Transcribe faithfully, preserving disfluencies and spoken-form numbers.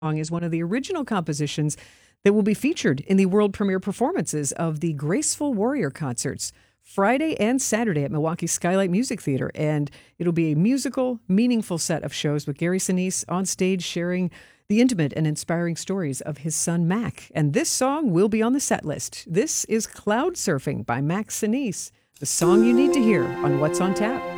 song is one of the original compositions that will be featured in the world premiere performances of the Graceful Warrior concerts Friday and Saturday at Milwaukee Skylight Music Theater. And it'll be a musical, meaningful set of shows with Gary Sinise on stage sharing the intimate and inspiring stories of his son, Mac. And this song will be on the set list. This is Cloud Surfing by Mac Sinise, the song you need to hear on What's on Tap.